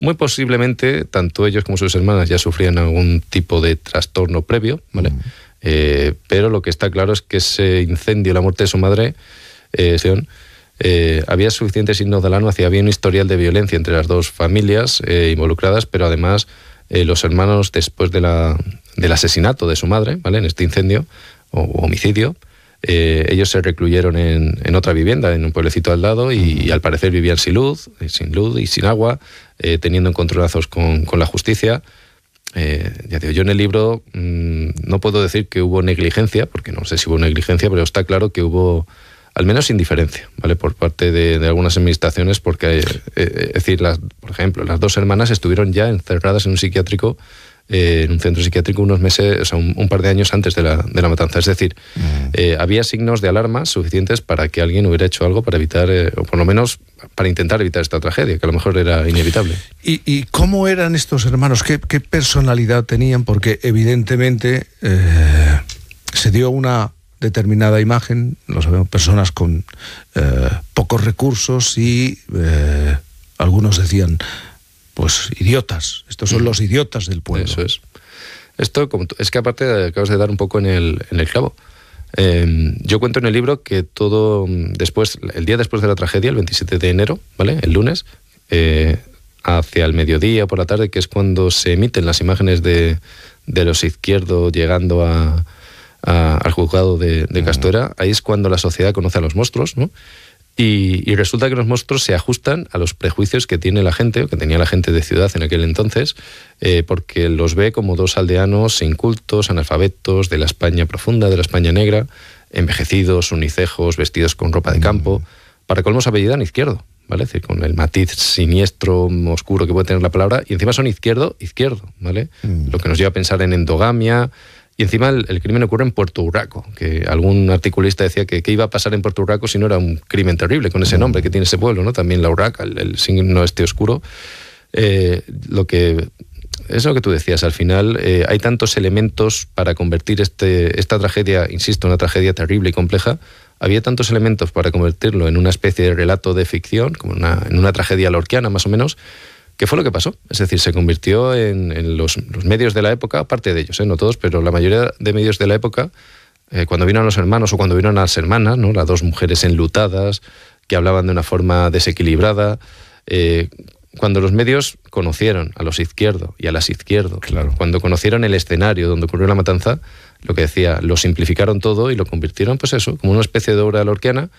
Muy posiblemente, tanto ellos como sus hermanas ya sufrían algún tipo de trastorno previo, ¿vale? Pero lo que está claro es que ese incendio, la muerte de su madre, había suficientes signos de alarma, había un historial de violencia entre las dos familias involucradas, pero además los hermanos, después del asesinato de su madre, ¿vale? En este incendio o homicidio, ellos se recluyeron en otra vivienda, en un pueblecito al lado, y al parecer vivían sin luz y sin agua, teniendo encontronazos con la justicia. Ya digo, yo en el libro no puedo decir que hubo negligencia, porque no sé si hubo negligencia, pero está claro que hubo al menos indiferencia, ¿vale? Por parte de algunas administraciones, porque es decir, por ejemplo, las dos hermanas estuvieron ya encerradas en un psiquiátrico, en un centro psiquiátrico unos meses, o sea, un par de años antes de la matanza. Es decir, había signos de alarma suficientes para que alguien hubiera hecho algo para evitar, o por lo menos para intentar evitar esta tragedia, que a lo mejor era inevitable. ¿Y cómo eran estos hermanos? ¿Qué personalidad tenían? Porque evidentemente se dio una determinada imagen, lo sabemos, personas con pocos recursos y algunos decían, pues idiotas, estos son los idiotas del pueblo. Eso es. Esto, es que aparte acabas de dar un poco en el clavo. Yo cuento en el libro que todo el día después de la tragedia, el 27 de enero, ¿vale? El lunes, hacia el mediodía, por la tarde, que es cuando se emiten las imágenes de los Izquierdo llegando al juzgado de Castuera, ahí es cuando la sociedad conoce a los monstruos, ¿no? Y resulta que los monstruos se ajustan a los prejuicios que tiene la gente, o que tenía la gente de ciudad en aquel entonces, porque los ve como dos aldeanos incultos, analfabetos, de la España profunda, de la España negra, envejecidos, unicejos, vestidos con ropa de campo. Para colmo se apellidan Izquierdo, ¿vale? Es decir, con el matiz siniestro, oscuro que puede tener la palabra, y encima son izquierdo, ¿vale? Lo que nos lleva a pensar en endogamia. Y encima el crimen ocurre en Puerto Urraco, que algún articulista decía que qué iba a pasar en Puerto Urraco si no era un crimen terrible, con ese nombre que tiene ese pueblo, ¿no? También la Urraca, el signo oscuro. Es lo que tú decías, al final hay tantos elementos para convertir esta tragedia, insisto, una tragedia terrible y compleja. Había tantos elementos para convertirlo en una especie de relato de ficción, como en una tragedia lorquiana más o menos. ¿Qué fue lo que pasó? Es decir, se convirtió en los medios de la época, parte de ellos, no todos, pero la mayoría de medios de la época, cuando vieron a los hermanos o cuando vieron a las hermanas, ¿no? Las dos mujeres enlutadas, que hablaban de una forma desequilibrada, cuando los medios conocieron a los Izquierdo y a las Izquierdo, claro, cuando conocieron el escenario donde ocurrió la matanza, lo que decía, lo simplificaron todo y lo convirtieron, pues eso, como una especie de obra lorquiana.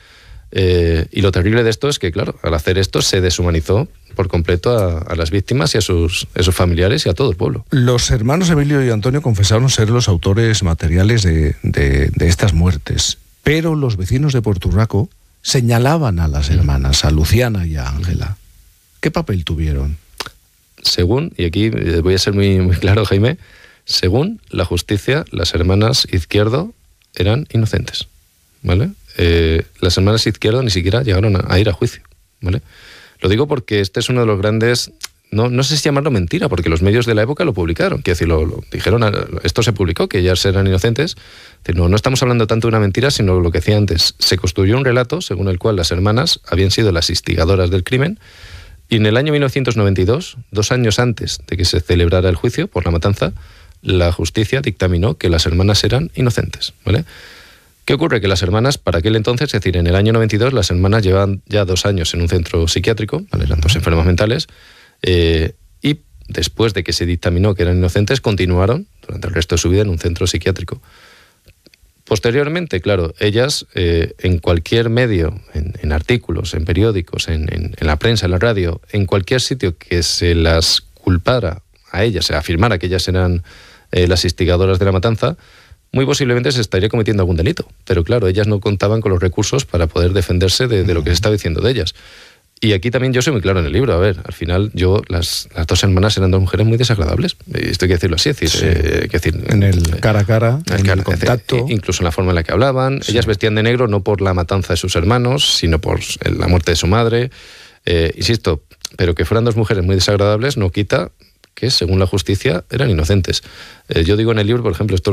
Y lo terrible de esto es que, claro, al hacer esto se deshumanizó por completo a las víctimas y a sus familiares y a todo el pueblo. Los hermanos Emilio y Antonio confesaron ser los autores materiales de estas muertes, pero los vecinos de Puerto Urraco señalaban a las hermanas, a Luciana y a Ángela. ¿Qué papel tuvieron? Según, y aquí voy a ser muy, muy claro, Jaime, según la justicia, las hermanas Izquierdo eran inocentes, ¿vale? Las hermanas Izquierdo ni siquiera llegaron a ir a juicio, ¿vale? Lo digo porque este es uno de los grandes, no sé si llamarlo mentira, porque los medios de la época lo publicaron, quiero decir, lo dijeron, esto se publicó, que ellas eran inocentes. No estamos hablando tanto de una mentira, sino lo que decía antes, se construyó un relato según el cual las hermanas habían sido las instigadoras del crimen, y en el año 1992, 2 años antes de que se celebrara el juicio por la matanza, la justicia dictaminó que las hermanas eran inocentes, ¿vale? ¿Qué ocurre? Que las hermanas, para aquel entonces, es decir, en el año 92, las hermanas llevaban ya 2 años en un centro psiquiátrico, ¿vale? Eran 2 enfermas mentales, y después de que se dictaminó que eran inocentes, continuaron durante el resto de su vida en un centro psiquiátrico. Posteriormente, claro, ellas en cualquier medio, en artículos, en periódicos, en la prensa, en la radio, en cualquier sitio que se las culpara a ellas, se afirmara que ellas eran las instigadoras de la matanza, muy posiblemente se estaría cometiendo algún delito. Pero claro, ellas no contaban con los recursos para poder defenderse de lo que se estaba diciendo de ellas. Y aquí también yo soy muy claro en el libro. A ver, al final las 2 hermanas eran 2 mujeres muy desagradables. Esto hay que decirlo así. Es decir, en el cara a cara, en el contacto. Incluso en la forma en la que hablaban. Sí. Ellas vestían de negro no por la matanza de sus hermanos, sino por la muerte de su madre. Insisto, pero que fueran 2 mujeres muy desagradables no quita que, según la justicia, eran inocentes. Yo digo en el libro, por ejemplo, esto